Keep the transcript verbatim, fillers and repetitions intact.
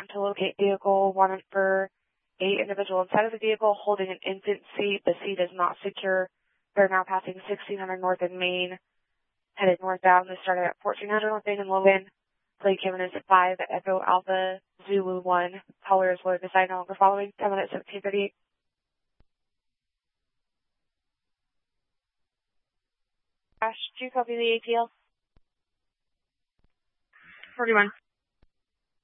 to locate vehicle, wanted for eight individual inside of the vehicle holding an infant seat. The seat is not secure. They're now passing sixteen hundred North in Main, headed northbound. They started at fourteen hundred North Main in Logan. Plate given is at five Echo Alpha Zulu one. Caller is loaded to sign on the following ten minutes seventeen thirty-eight. Ash, do you copy the A T L? forty-one.